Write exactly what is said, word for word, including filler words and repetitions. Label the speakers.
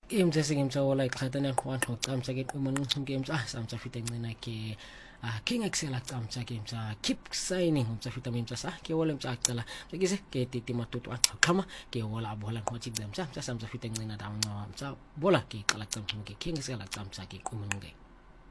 Speaker 1: Game sa sige sa wala ikhatana ko an kam sa git umon game sa sam sa fiteng na ke ah king excel kam sa game sa keep signing sa vitamin sa ke wala sa akala sige se ke titi matutu at kama ke wala bola ko chigdam sa sam sa fiteng na daw sa bola ke kalak kam ke king excel kam sa ke umon ngai